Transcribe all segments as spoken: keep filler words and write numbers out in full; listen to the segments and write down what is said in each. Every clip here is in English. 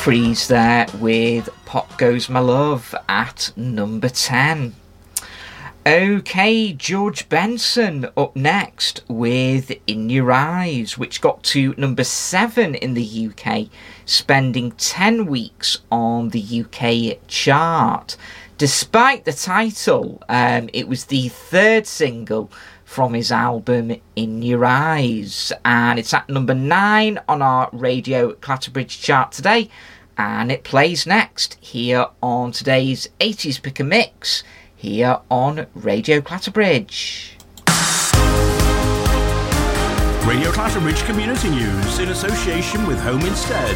Freeze there with Pop Goes My Love at number ten. Okay, George Benson up next with In Your Eyes, which got to number seven in the U K, spending ten weeks on the U K chart. Despite the title, um, it was the third single from his album In Your Eyes, and it's at number nine on our Radio Clatterbridge chart today, and it plays next here on today's eighties Pick a Mix here on Radio Clatterbridge. Radio Clatterbridge Community News in association with Home Instead.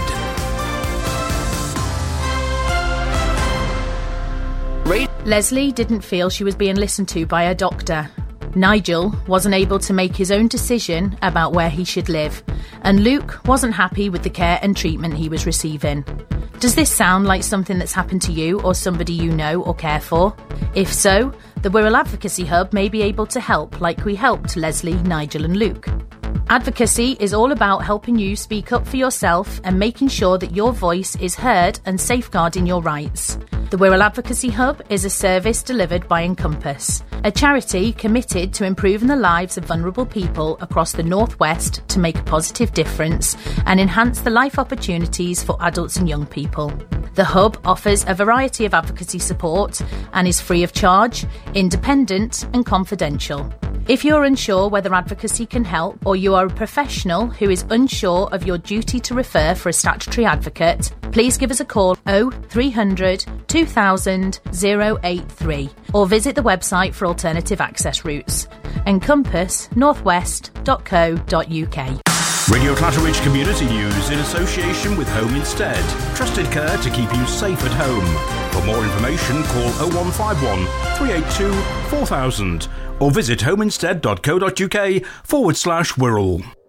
Leslie didn't feel she was being listened to by her doctor. Nigel wasn't able to make his own decision about where he should live, and Luke wasn't happy with the care and treatment he was receiving. Does this sound like something that's happened to you or somebody you know or care for? If so, the Wirral Advocacy Hub may be able to help like we helped Leslie, Nigel and Luke. Advocacy is all about helping you speak up for yourself and making sure that your voice is heard and safeguarding your rights. The Wirral Advocacy Hub is a service delivered by Encompass, a charity committed to improving the lives of vulnerable people across the North West to make a positive difference and enhance the life opportunities for adults and young people. The Hub offers a variety of advocacy support and is free of charge, independent and confidential. If you're unsure whether advocacy can help, or you are a professional who is unsure of your duty to refer for a statutory advocate, please give us a call oh three hundred, two thousand, oh eight three or visit the website for alternative access routes, encompass northwest dot co dot uk. Radio Clatterbridge Community News in association with Home Instead. Trusted care to keep you safe at home. For more information, call oh one five one, three eight two, four thousand or visit homeinstead dot co dot uk forward slash Wirral.